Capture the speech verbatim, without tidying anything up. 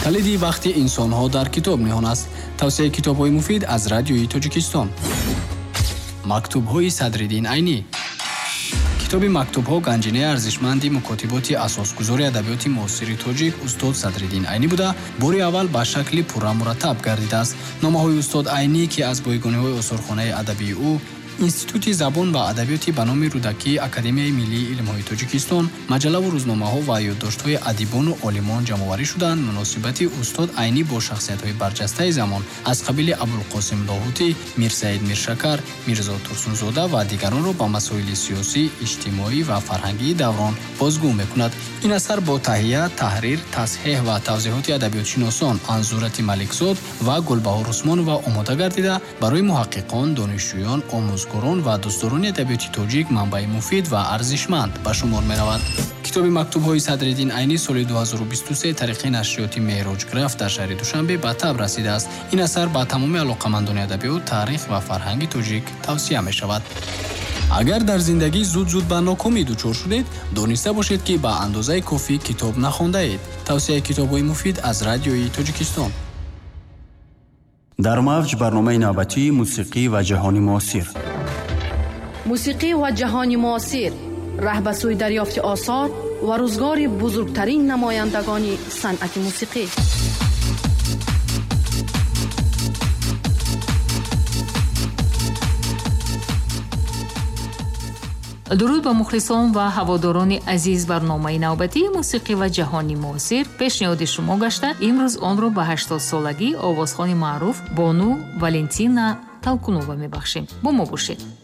کلیدی وقتی انسان‌ها در کتاب نهان است. توصیه کتاب‌های مفید از رادیوی تاجیکستان. مکتوب‌های صدرالدین عینی. کتاب مکتوب‌ها گنجینه ارزشمندی مکاتبات اساسگذار ادبیات معاصر تاجیک استاد صدرالدین عینی بوده، باری اول به شکل پرمرتب گردیده است. نامه‌های استاد عینی که از بایگانی‌های آثارخانه ادبی او اینستیتوت زبان و ادبیات به نام رودکی اکادمیای ملی علم‌های تاجیکستان، مجله و روزنامه‌ها و یادداشت‌های ادیبان و عالمان جمع‌آوری شدند. مناسبت استاد عینی با شخصیت‌های برجسته زمان از قبیل ابوالقاسم لاهوتی، میرسعید میرشکر، میرزا ترسونزاده و دیگران را با مسائل سیاسی، اجتماعی و فرهنگی دوران بازگو می‌کند. این اثر با تهیه، تحریر، تصحیح و توضیحات ادبیات شناسان انزورت ملکزاد و گلبهار عثمان و آماده گردیده برای محققان، دانشجویان، آموزگاران و دوستداران ادبیات تاجیک منبع مفید و ارزشمند به شمار می‌رود. کتاب مکتوب‌های صدرالدین عینی سال دو هزار و بیست و سه طریق نشریات معراج گرفت در شهر دوشنبه به تب رسیده است. این اثر به تمام علاقه‌مندان ادبیات، تاریخ و فرهنگ تاجیک توصیه می‌شود. اگر در زندگی زود زود به ناکامی دچار شدید، دانسته باشید که به اندازه کافی کتاب نخوانده اید. توصیه کتاب‌های مفید از رادیوی تاجیکستان. در موج برنامه نوبتی موسیقی و جهانی معاصر. موسیقی و جهانی معاصر، راه به سوی دریافت آثار و روزگار بزرگترین نمایندگان صنعت موسیقی. درود به مخلصان و هواداران عزیز. برنامه نوبتی موسیقی و جهانی معاصر پیشنهاد شما گشته. امروز آن را به هشتاد سالگی آوازخوان معروف بانو ولنتینا талкунова мебахшем. бо мо бошед.